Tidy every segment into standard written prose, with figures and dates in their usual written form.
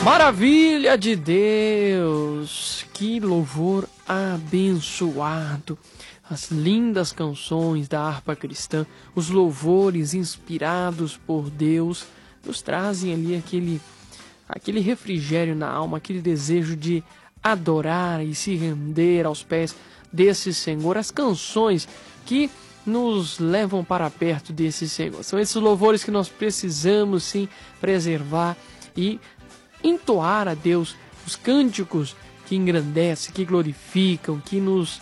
Maravilha de Deus! Que louvor abençoado! As lindas canções da harpa cristã, os louvores inspirados por Deus, nos trazem ali aquele refrigério na alma, aquele desejo de adorar e se render aos pés desse Senhor. As canções que nos levam para perto desse Senhor. São esses louvores que nós precisamos sim preservar e entoar a Deus os cânticos que engrandecem, que glorificam, que nos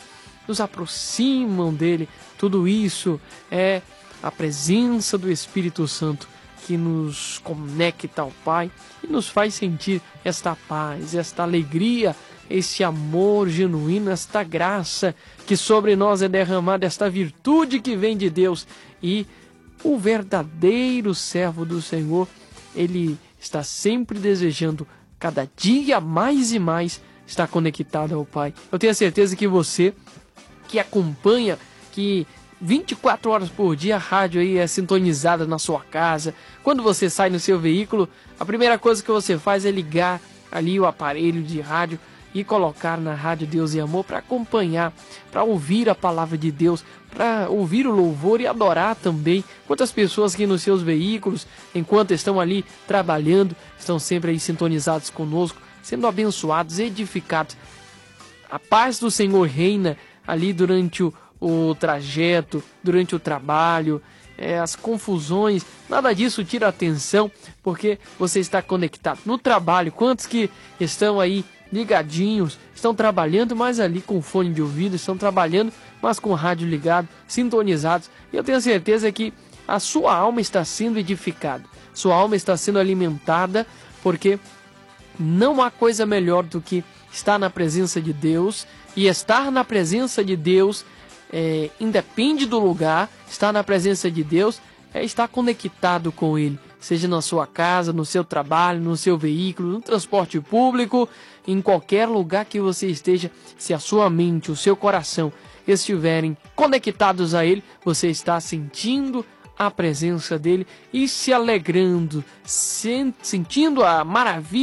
aproximam dele. Tudo isso é a presença do Espírito Santo que nos conecta ao Pai e nos faz sentir esta paz, esta alegria, esse amor genuíno, esta graça que sobre nós é derramada, esta virtude que vem de Deus. E o verdadeiro servo do Senhor, ele está sempre desejando cada dia mais e mais estar conectado ao Pai. Eu tenho a certeza que você que acompanha, que 24 horas por dia a rádio aí é sintonizada na sua casa. Quando você sai no seu veículo, a primeira coisa que você faz é ligar ali o aparelho de rádio e colocar na rádio Deus e Amor para acompanhar, para ouvir a palavra de Deus, para ouvir o louvor e adorar também. Quantas pessoas que nos seus veículos, enquanto estão ali trabalhando, estão sempre aí sintonizados conosco, sendo abençoados, edificados. A paz do Senhor reina ali durante o trajeto, durante o trabalho, as confusões, nada disso tira atenção, porque você está conectado no trabalho. Quantos que estão aí ligadinhos, estão trabalhando, mas ali com fone de ouvido, estão trabalhando, mas com o rádio ligado, sintonizados. E eu tenho certeza que a sua alma está sendo edificada, sua alma está sendo alimentada, porque não há coisa melhor do que estar na presença de Deus. E estar na presença de Deus independe do lugar. Estar na presença de Deus é estar conectado com Ele, seja na sua casa, no seu trabalho, no seu veículo, no transporte público, em qualquer lugar que você esteja. Se a sua mente, o seu coração estiverem conectados a Ele, você está sentindo a presença dEle e se alegrando, sentindo a maravilha